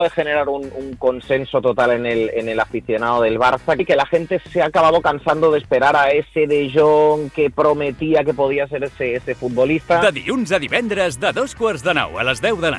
de generar un consenso total en el aficionado del Barça y que la gente se ha acabado cansando de esperar a ese De Jong que prometía que podía ser ese futbolista. De dilluns a divendres, de 2:45 a les 10 de la